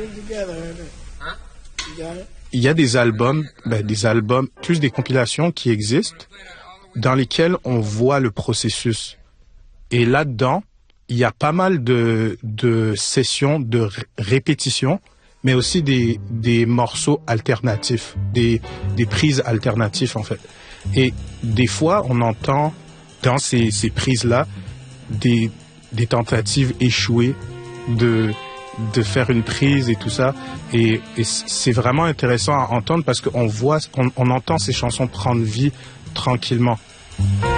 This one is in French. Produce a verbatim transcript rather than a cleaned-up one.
Il y a des albums, ben, des albums, plus des compilations qui existent, dans lesquelles on voit le processus. Et là-dedans, il y a pas mal de, de sessions de r- répétition, mais aussi des, des morceaux alternatifs, des, des prises alternatives, en fait. Et des fois, on entend dans ces, ces prises-là des, des tentatives échouées de, de faire une prise et tout ça. Et, et c'est vraiment intéressant à entendre parce qu'on voit, on, on entend ces chansons prendre vie tranquillement.